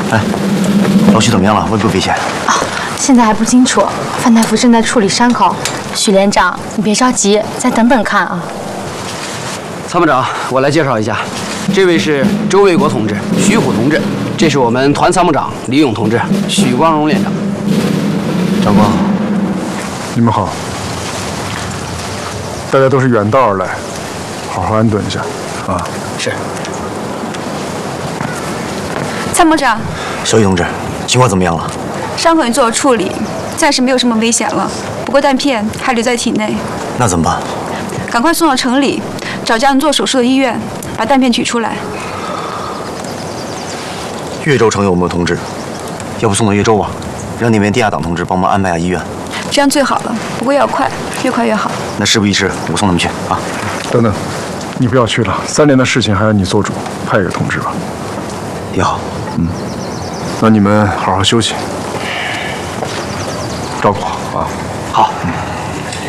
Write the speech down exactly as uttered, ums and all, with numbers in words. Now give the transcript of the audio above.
哎，老许怎么样了？危不危险？ 啊，现在还不清楚。范大夫正在处理伤口。许连长，你别着急，再等等看啊。 参谋长，我来介绍一下，这位是周卫国同志，徐虎同志，这是我们团参谋长李勇同志，许光荣连长。 长官，你们好。大家都是远道而来，好好安顿一下啊。 是。 参谋长， 小雨同志，情况怎么样了？ 伤口已经做了处理，暂时没有什么危险了。不过弹片还留在体内。 那怎么办？ 赶快送到城里，找家能做手术的医院，把弹片取出来。 岳州城有没有同志？要不送到岳州啊？让那边地下党同志帮忙安排下医院。 这样最好了，不过要快，越快越好。 那事不宜迟，我送他们去啊。 等等，你不要去了，三连的事情还要你做主，派一个同志吧。 也好， 嗯，那你们好好休息，照顾好啊。 好。嗯